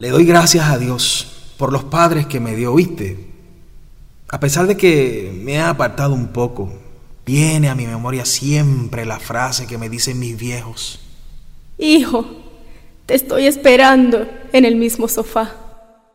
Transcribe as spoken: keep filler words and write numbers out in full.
Le doy gracias a Dios por los padres que me dio, ¿viste? A pesar de que me ha apartado un poco, viene a mi memoria siempre la frase que me dicen mis viejos. Hijo, te estoy esperando en el mismo sofá.